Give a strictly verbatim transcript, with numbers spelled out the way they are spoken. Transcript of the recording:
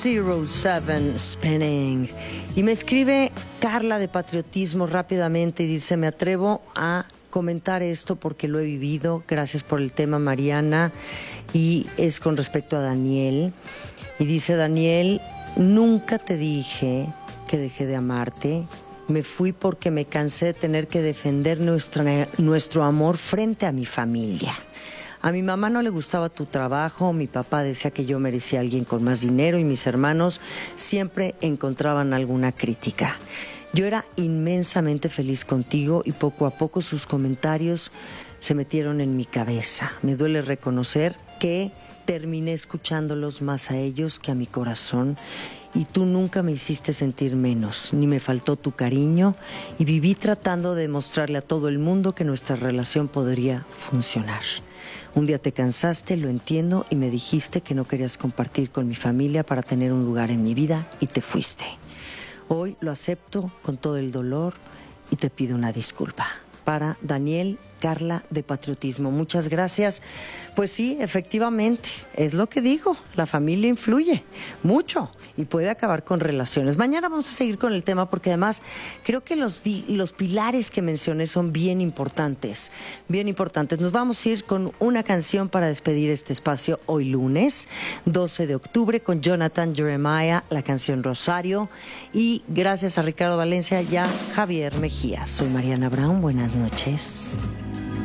cero siete Spinning. Y me escribe Carla de Patriotismo rápidamente y dice: me atrevo a comentar esto porque lo he vivido. Gracias por el tema, Mariana. Y es con respecto a Daniel. Y dice Daniel: nunca te dije que dejé de amarte. Me fui porque me cansé de tener que defender nuestra, nuestro amor frente a mi familia. A mi mamá no le gustaba tu trabajo, mi papá decía que yo merecía a alguien con más dinero y mis hermanos siempre encontraban alguna crítica. Yo era inmensamente feliz contigo y poco a poco sus comentarios se metieron en mi cabeza. Me duele reconocer que terminé escuchándolos más a ellos que a mi corazón y tú nunca me hiciste sentir menos, ni me faltó tu cariño y viví tratando de demostrarle a todo el mundo que nuestra relación podría funcionar. Un día te cansaste, lo entiendo, y me dijiste que no querías compartir con mi familia para tener un lugar en mi vida y te fuiste. Hoy lo acepto con todo el dolor y te pido una disculpa. Para Daniel, Carla de Patriotismo. Muchas gracias. Pues sí, efectivamente, es lo que digo, la familia influye mucho y puede acabar con relaciones. Mañana vamos a seguir con el tema porque además creo que los, di- los pilares que mencioné son bien importantes, bien importantes. Nos vamos a ir con una canción para despedir este espacio hoy lunes, doce de octubre, con Jonathan Jeremiah, la canción Rosario. Y gracias a Ricardo Valencia y a Javier Mejía. Soy Mariana Brown, buenas noches.